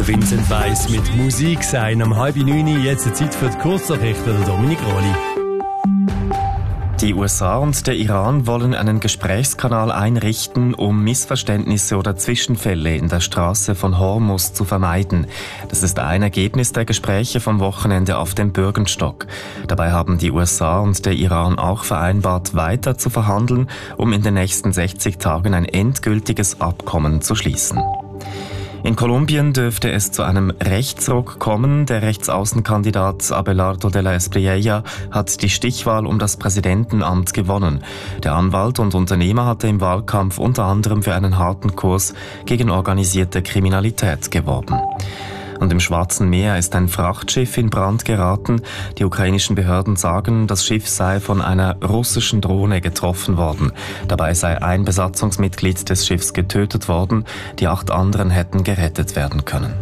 Der Vincent Weiss mit Musik sein am 8:30. Jetzt die Zeit für die Kurznachrichten, der Dominik Rolli. Die USA und der Iran wollen einen Gesprächskanal einrichten, um Missverständnisse oder Zwischenfälle in der Straße von Hormuz zu vermeiden. Das ist ein Ergebnis der Gespräche vom Wochenende auf dem Bürgenstock. Dabei haben die USA und der Iran auch vereinbart, weiter zu verhandeln, um in den nächsten 60 Tagen ein endgültiges Abkommen zu schließen. In Kolumbien dürfte es zu einem Rechtsruck kommen. Der Rechtsaußenkandidat Abelardo de la Espriella hat die Stichwahl um das Präsidentenamt gewonnen. Der Anwalt und Unternehmer hatte im Wahlkampf unter anderem für einen harten Kurs gegen organisierte Kriminalität geworben. Und im Schwarzen Meer ist ein Frachtschiff in Brand geraten. Die ukrainischen Behörden sagen, das Schiff sei von einer russischen Drohne getroffen worden. Dabei sei ein Besatzungsmitglied des Schiffs getötet worden. Die 8 anderen hätten gerettet werden können.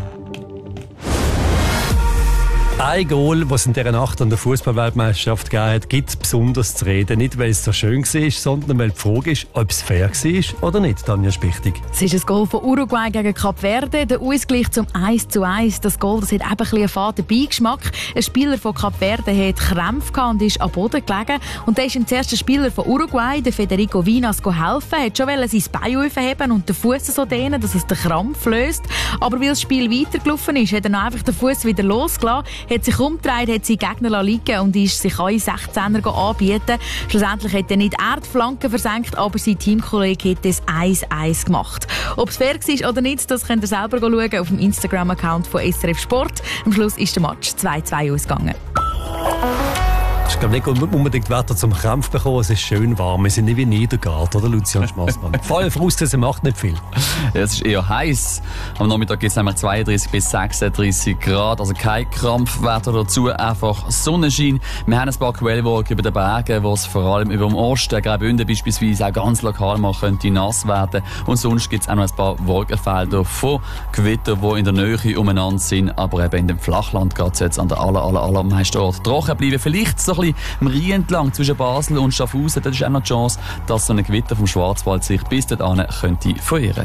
Ein Goal, das es in dieser Nacht an der Fußball-Weltmeisterschaft gegeben hat, gibt es besonders zu reden. Nicht, weil es so schön war, sondern weil die Frage ist, ob es fair war oder nicht, Tanja Spichtig. Es ist ein Goal von Uruguay gegen Kap Verde. Der Ausgleich zum 1:1. Das Goal, das hat eben ein bisschen einen faden Beigeschmack. Ein Spieler von Kap Verde hat Krämpfe und ist am Boden gelegen. Und da ist ihm zuerst der Spieler von Uruguay, der Federico Vinas, helfen. Er hat schon sein Bein aufheben und den Fuß so dehnen, dass es den Krampf löst. Aber weil das Spiel weitergelaufen ist, hat er dann einfach den Fuß wieder losgelassen, hat sich umgedreht, hat seinen Gegner liegen und ist sich alle 16er anbieten. Schlussendlich hat er nicht die Flanke versenkt, aber sein Teamkollege hat das 1:1 gemacht. Ob es fair war oder nicht, das könnt ihr selber schauen auf dem Instagram-Account von SRF Sport. Am Schluss ist der Match 2:2 ausgegangen. Ich glaube nicht unbedingt Wetter zum Krampf bekommen. Es ist schön warm. Wir sind nicht wie Niedergart, oder Lucian Schmassmann? Voll Frustesse macht nicht viel. Ja, es ist eher heiß. Am Nachmittag gibt es nämlich 32 bis 36 Grad. Also kein Krampfwetter dazu, einfach Sonnenschein. Wir haben ein paar Quellwolken über den Bergen, wo es vor allem über dem Osten, Graubünden beispielsweise, auch ganz lokal mal könnte nass werden. Und sonst gibt es auch noch ein paar Wolkenfelder von Gewittern, die in der Nähe umeinander sind. Aber eben in dem Flachland geht es jetzt an der allermeisten Orten trocken bleiben. Vielleicht so ein bisschen im Rhein entlang zwischen Basel und Schaffhausen. Da ist auch noch die Chance, dass so ein Gewitter vom Schwarzwald sich bis dorthin könnte verirren.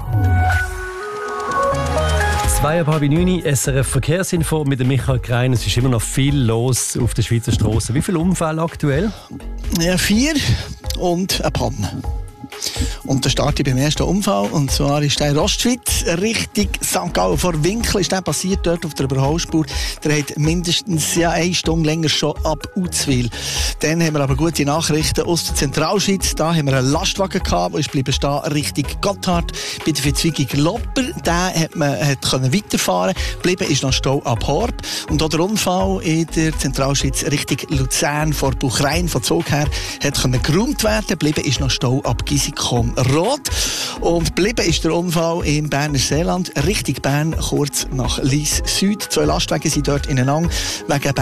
8:30 SRF Verkehrsinfo mit dem Michael Krein. Es ist immer noch viel los auf der Schweizer Strasse. Wie viele Unfälle aktuell? Ja, 4 und eine Panne. Und der starte beim ersten Unfall, und zwar ist der in Rostschwitz Richtung St. Gallen. Vor Winkel ist der passiert, dort auf der Überholspur. Der hat mindestens 1 Stunde länger schon ab Uzwil. Dann haben wir aber gute Nachrichten aus der Zentralschweiz. Da haben wir einen Lastwagen gehabt, der ist bleiben stehen Richtung Gotthard bei der Verzweigung Lopper. Der konnte weiterfahren. Bleiben ist noch Stau ab Horb. Und auch der Unfall in der Zentralschweiz Richtung Luzern vor Buchrein von Zug her konnte geräumt werden. Bleiben ist noch Stau ab Gisikon Rot. Und bleiben ist der Unfall im Berner Seeland Richtung Bern, kurz nach Lyss Süd. 2 Lastwagen sind dort ineinander wegen